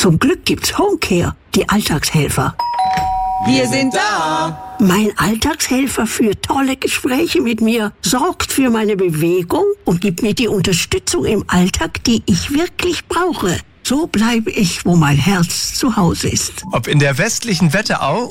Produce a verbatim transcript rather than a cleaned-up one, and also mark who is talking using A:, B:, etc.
A: Zum Glück gibt's Homecare, die Alltagshelfer.
B: Wir sind da.
A: Mein Alltagshelfer führt tolle Gespräche mit mir, sorgt für meine Bewegung und gibt mir die Unterstützung im Alltag, die ich wirklich brauche. So bleibe ich, wo mein Herz zu Hause ist.
C: Ob in der westlichen Wetterau